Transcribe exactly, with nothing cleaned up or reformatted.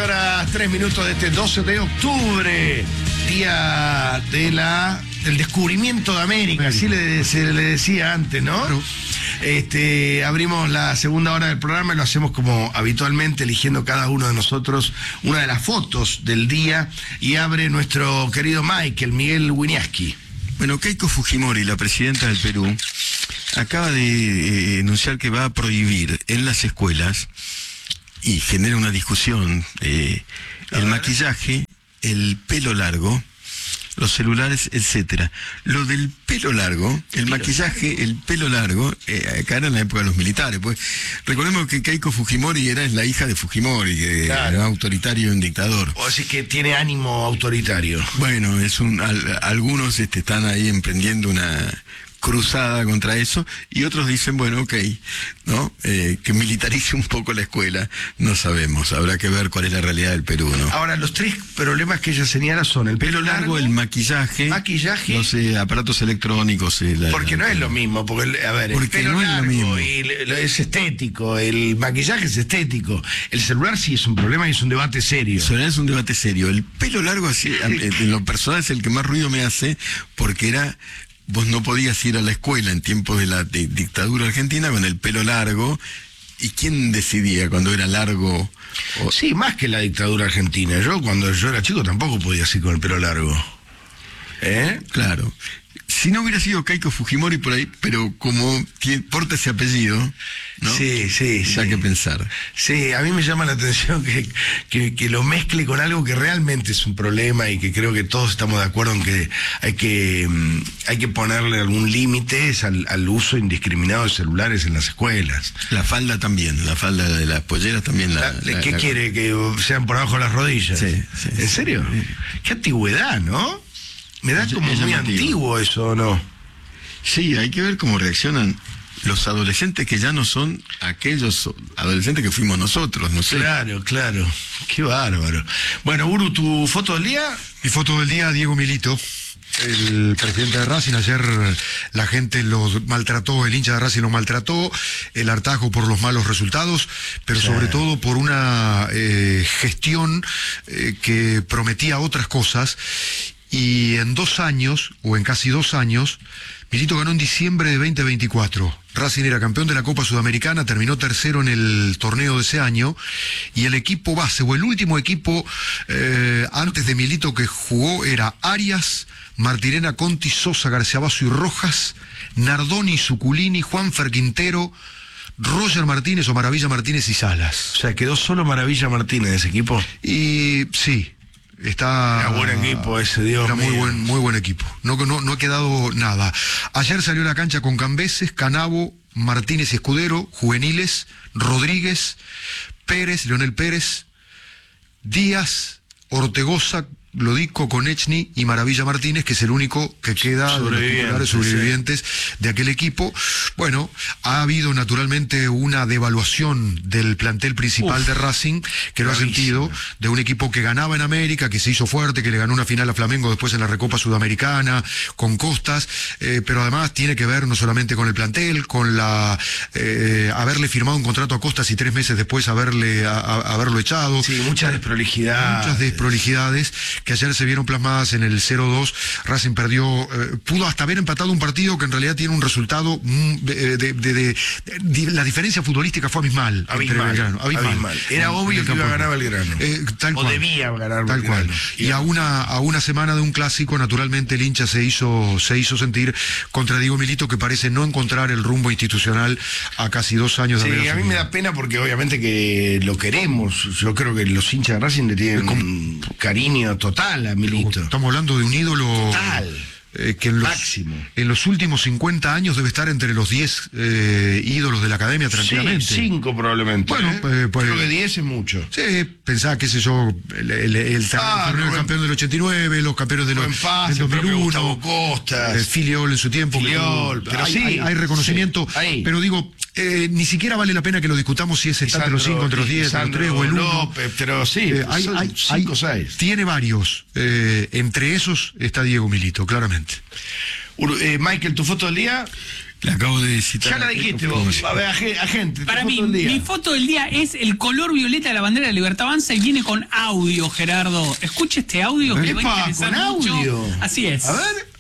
horas, tres minutos de este doce de octubre, día de la, del descubrimiento de América, así le, se le decía antes, ¿no? Claro. Este, abrimos la segunda hora del programa y lo hacemos como habitualmente, eligiendo cada uno de nosotros una de las fotos del día, y abre nuestro querido Michael, Miguel Wieniawski. Bueno, Keiko Fujimori, la presidenta del Perú, acaba de eh, anunciar que va a prohibir en las escuelas, y genera una discusión, eh, el maquillaje, el pelo largo, los celulares, etcétera. Lo del pelo largo, el maquillaje, el pelo largo, eh, acá era en la época de los militares, pues recordemos que Keiko Fujimori era la hija de Fujimori, que claro. Era autoritario y un dictador. O así que tiene ánimo autoritario. Bueno, es un al, algunos este, están ahí emprendiendo una cruzada contra eso, y otros dicen, bueno, ok, ¿no? Eh, que militarice un poco la escuela, no sabemos, habrá que ver cuál es la realidad del Perú, ¿no? Ahora, los tres problemas que ella señala son el pelo, pelo largo, largo, el maquillaje, maquillaje, los eh, aparatos electrónicos. Eh, la, porque no es lo mismo, porque, a ver, el pelo no largo es, lo mismo. Y es estético, el maquillaje es estético, el celular sí es un problema y es un debate serio. El celular es un debate serio, el pelo largo, así, en lo personal es el que más ruido me hace, porque era... Vos no podías ir a la escuela en tiempos de la de dictadura argentina con el pelo largo. ¿Y quién decidía cuando era largo? O... Sí, más que la dictadura argentina. Yo cuando yo era chico tampoco podía ir con el pelo largo. ¿Eh? Claro. Si no hubiera sido Keiko Fujimori por ahí, pero como tiene, porta ese apellido, ¿no? Sí, sí, sí. Hay que pensar. Sí, a mí me llama la atención que, que, que lo mezcle con algo que realmente es un problema, y que creo que todos estamos de acuerdo en que hay que, hay que ponerle algún límite al, al uso indiscriminado de celulares en las escuelas. La falda también, la falda de las polleras también. La, la, la, ¿Qué la... quiere? ¿Que sean por abajo de las rodillas? Sí, sí. ¿En serio? Sí. Qué antigüedad, ¿no? Me da como muy antiguo eso, ¿no? Sí, hay que ver cómo reaccionan los adolescentes, que ya no son aquellos adolescentes que fuimos nosotros, no sé. Claro, claro. Qué bárbaro. Bueno, Uru, ¿tu foto del día? Mi foto del día, Diego Milito, el presidente de Racing. Ayer la gente los maltrató, el hincha de Racing los maltrató, el hartazgo por los malos resultados, pero sí, sobre todo por una eh, gestión eh, que prometía otras cosas. Y en dos años, o en casi dos años, Milito ganó en diciembre de veinte veinticuatro. Racing era campeón de la Copa Sudamericana, terminó tercero en el torneo de ese año, y el equipo base, o el último equipo eh, antes de Milito que jugó, era Arias, Martirena, Conti, Sosa, García Basso y Rojas, Nardoni, Suculini, Juanfer Quintero, Roger Martínez o Maravilla Martínez y Salas. O sea, quedó solo Maravilla Martínez de ese equipo. Y sí. Está, era buen equipo ese, Dios Era mío. muy buen, muy buen equipo. No, no, no ha quedado nada. Ayer salió a la cancha con Cambeses, Canavo, Martínez y Escudero, juveniles, Rodríguez, Pérez, Leonel Pérez, Díaz, Ortegoza, Lodico, Konechny y Maravilla Martínez, que es el único que queda de los titulares sobrevivientes sí. de aquel equipo. Bueno, ha habido naturalmente una devaluación del plantel principal Uf, de Racing, que lo ha sentido, de un equipo que ganaba en América, que se hizo fuerte, que le ganó una final a Flamengo después en la Recopa Sudamericana, con Costas, eh, pero además tiene que ver no solamente con el plantel, con la eh, haberle firmado un contrato a Costas y tres meses después haberle a, a, haberlo echado. Sí, muchas desprolijidades. Muchas desprolijidades que ayer se vieron plasmadas en el cero dos. Racing perdió, eh, pudo hasta haber empatado un partido que en realidad tiene un resultado mm, de, de, de, de, de la diferencia futbolística fue abismal. Abismal, Belgrano, abismal. abismal. Era en, obvio en que iba a ganar Belgrano. Eh, tal o cual, debía ganar tal Belgrano. Cual. Y a una, a una semana de un clásico, naturalmente el hincha se hizo, se hizo sentir contra Diego Milito, que parece no encontrar el rumbo institucional a casi dos años de Sí, haber a mí me da pena porque obviamente que lo queremos. Yo creo que los hinchas de Racing le tienen un cariño total a Milito. Estamos hablando de un ídolo total. Eh, que en los, máximo. En los últimos cincuenta años debe estar entre los diez eh, ídolos de la academia tranquilamente. Sí, cinco probablemente. Bueno, ¿eh? eh, pues, creo que diez es mucho. Sí, pensaba, qué sé yo, el, el, el, ah, el torneo no, campeón del ochenta y nueve, los campeones de los, Paz, del dos mil uno, Costas, eh, Filiol en su tiempo. Filiol, que, pero hay, sí, hay, hay reconocimiento, sí, ahí. pero digo, eh, ni siquiera vale la pena que lo discutamos si es está entre los cinco, entre los diez, entre los tres o el uno. López, pero sí, eh, hay, hay, cinco o seis. Tiene varios, eh, entre esos está Diego Milito, claramente. Eh, Michael, ¿tu foto del día? Le acabo de citar. Ya la dijiste vos. A ver, agente. Para mí, mi foto del día es el color violeta de la bandera de la Libertad Avanza y viene con audio, Gerardo. Escuche este audio que le va a Epa, interesar con mucho. audio. Así es. A ver.